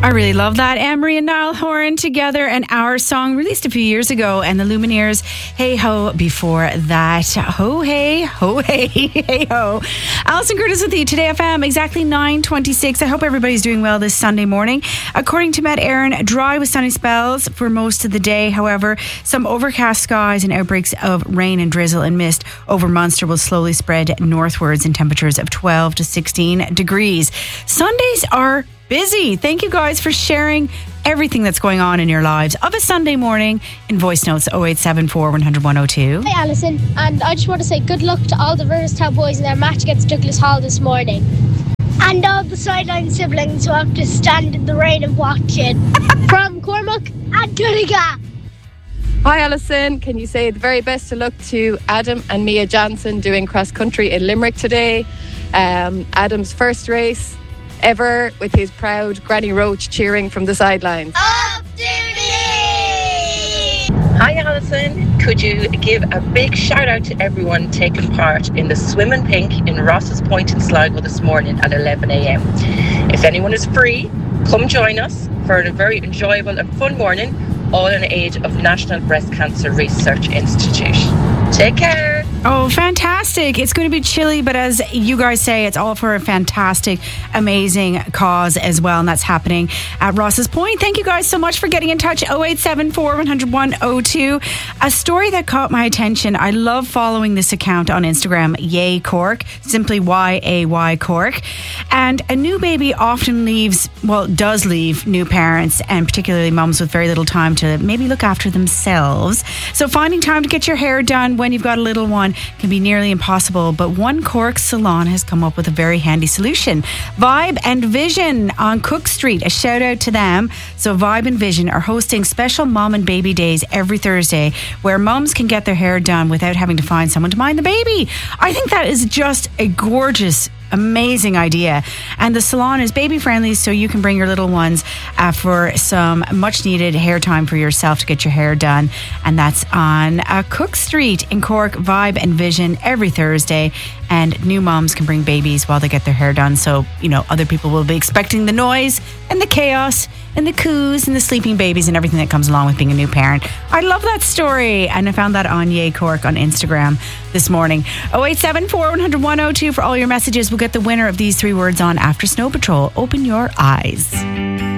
I really love that. Anne-Marie and Niall Horan together, and Our Song, released a few years ago, and the Lumineers, Hey Ho before that. Ho hey, ho hey, hey ho. Alison Curtis with you, Today FM, exactly 9:26. I hope everybody's doing well this Sunday morning. According to Met Éireann, dry with sunny spells for most of the day. However, some overcast skies and outbreaks of rain and drizzle and mist over Munster will slowly spread northwards in temperatures of 12 to 16 degrees. Sundays are busy. Thank you guys for sharing everything that's going on in your lives of a Sunday morning in voice notes 0874 100 102. Hi Alison, and I just want to say good luck to all the Riverstown boys in their match against Douglas Hall this morning. And all the sideline siblings who have to stand in the rain and watch it. From Cormac and Donegal. Hi Alison, can you say the very best of luck to Adam and Mia Johnson doing cross country in Limerick today. Adam's first race ever, with his proud Granny Roach cheering from the sidelines. Up duty! Hi Alison, could you give a big shout out to everyone taking part in the Swim in Pink in Ross's Point in Sligo this morning at 11 a.m. If anyone is free, come join us for a very enjoyable and fun morning, all in aid of National Breast Cancer Research Institute. Take care. Oh, fantastic. It's going to be chilly, but as you guys say, it's all for a fantastic, amazing cause as well. And that's happening at Ross's Point. Thank you guys so much for getting in touch. 0874 100 102. A story that caught my attention. I love following this account on Instagram, Yay Cork, simply YAY Cork. And a new baby often does leave new parents, and particularly mums with very little time to maybe look after themselves. So finding time to get your hair done when you've got a little one can be nearly impossible, but one Cork salon has come up with a very handy solution. Vibe and Vision on Cook Street, a shout out to them. So Vibe and Vision are hosting special mom and baby days every Thursday, where mums can get their hair done without having to find someone to mind the baby. I think that is just a gorgeous, amazing idea. And the salon is baby friendly, so you can bring your little ones for some much needed hair time for yourself to get your hair done. And that's on Cook Street in Cork. Vibe and Vision every Thursday, and new moms can bring babies while they get their hair done, so other people will be expecting the noise and the chaos and the coos and the sleeping babies and everything that comes along with being a new parent. I love that story, and I found that on Yay Cork on Instagram this morning. 0874 100 102 for all your messages. We'll get the winner of these 3 words on after Snow Patrol. Open your eyes.